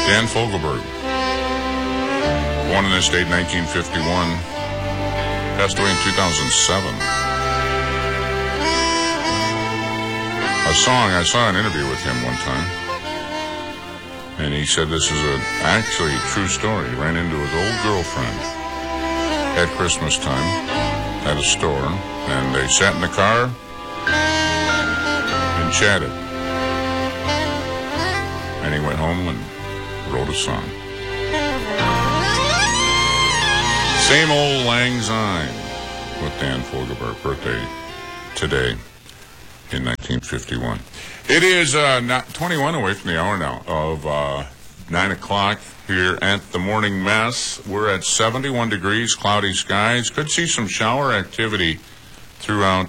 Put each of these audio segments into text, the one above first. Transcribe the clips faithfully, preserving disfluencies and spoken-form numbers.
Dan Fogelberg, born in this state in nineteen fifty-one, passed away in two thousand seven. A song, I saw an interview with him one time, and he said this is a actually a true story. He ran into his old girlfriend at Christmas time at a store, and they sat in the car and chatted. And he went home and wrote a song. Same Old Lang Syne with Dan Fogelberg, birthday today in nineteen fifty-one. It is uh, not twenty-one away from the hour now of uh, nine o'clock here at the Morning Mess. We're at seventy-one degrees, cloudy skies. Could see some shower activity throughout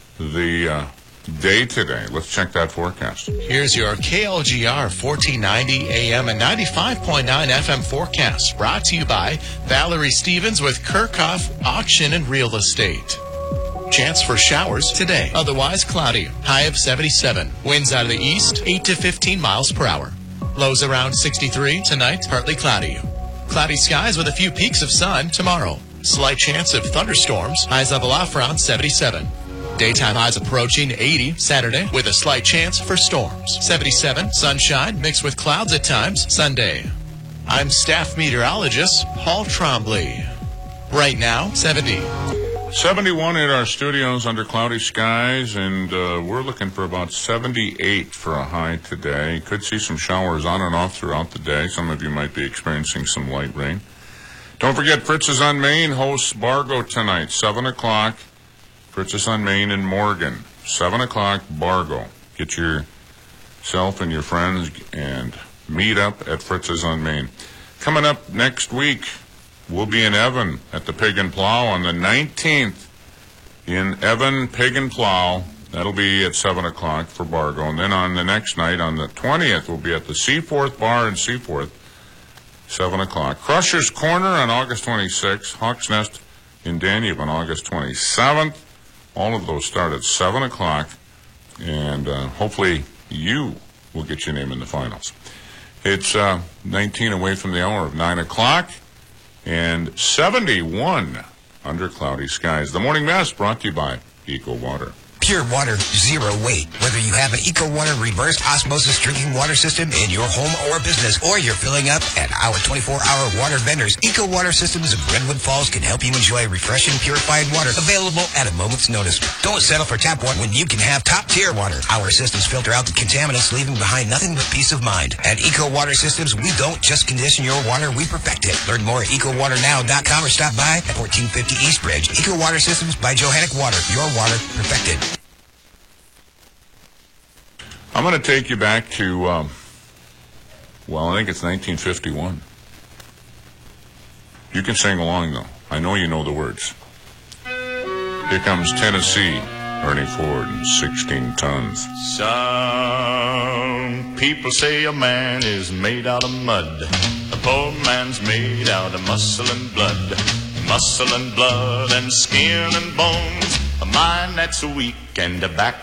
the uh, day today. Let's check that forecast. Here's your K L G R fourteen ninety A M and ninety-five point nine F M forecast, brought to you by Valerie Stevens with Kirchhoff Auction and Real Estate. Chance for showers today, otherwise cloudy. High of seventy-seven. Winds out of the east, eight to fifteen miles per hour. Lows around sixty-three. Tonight, partly cloudy. Cloudy skies with a few peaks of sun tomorrow. Slight chance of thunderstorms. Highs level off around seventy-seven. Daytime highs approaching eighty Saturday with a slight chance for storms. seventy-seven, sunshine mixed with clouds at times Sunday. I'm staff meteorologist Paul Trombley. Right now, seventy. seventy-one at our studios under cloudy skies, and uh, we're looking for about seventy-eight for a high today. Could see some showers on and off throughout the day. Some of you might be experiencing some light rain. Don't forget, Fritz's on Main hosts Bargo tonight, seven o'clock. Fritz's on Main in Morgan, seven o'clock, Bargo. Get yourself and your friends and meet up at Fritz's on Main. Coming up next week, we'll be in Evan at the Pig and Plow on the nineteenth. In Evan, Pig and Plow. That'll be at seven o'clock for Bargo. And then on the next night, on the twentieth, we'll be at the Seaforth Bar in Seaforth, seven o'clock. Crusher's Corner on August twenty-sixth. Hawk's Nest in Danube on August twenty-seventh. All of those start at seven o'clock. And uh, hopefully you will get your name in the finals. It's uh, nineteen away from the hour of nine o'clock. And seventy-one under cloudy skies. The Morning Mess brought to you by Eco Water. Pure water, zero weight. Whether you have an Eco Water reverse osmosis drinking water system in your home or business, or you're filling up at our twenty-four hour water vendors, Eco Water Systems of Redwood Falls can help you enjoy refreshing, purified water available at a moment's notice. Don't settle for tap water when you can have top-tier water. Our systems filter out the contaminants, leaving behind nothing but peace of mind. At Eco Water Systems, we don't just condition your water, we perfect it. Learn more at eco water now dot com or stop by at fourteen fifty East Bridge. Eco Water Systems by Johannic Water. Your water perfected. I'm going to take you back to, um, well, I think it's nineteen fifty-one. You can sing along, though. I know you know the words. Here comes Tennessee, Ernie Ford, and sixteen tons. Some people say a man is made out of mud. A poor man's made out of muscle and blood. Muscle and blood and skin and bones. A mind that's weak and a back